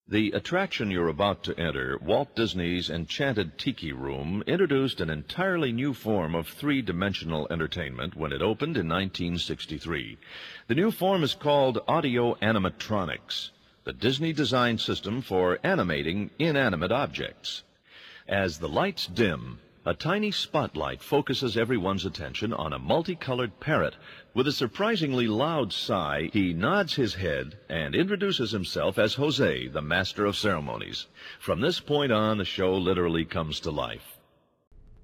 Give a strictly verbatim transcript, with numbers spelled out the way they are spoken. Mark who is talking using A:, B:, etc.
A: The attraction you're about to enter, Walt Disney's Enchanted Tiki Room, introduced an entirely new form of three-dimensional entertainment when it opened in nineteen sixty-three. The new form is called audio animatronics, the Disney design system for animating inanimate objects. As the lights dim, a tiny spotlight focuses everyone's attention on a multicolored parrot. With a surprisingly loud sigh, he nods his head and introduces himself as Jose, the master of ceremonies. From this point on, the show literally comes to life.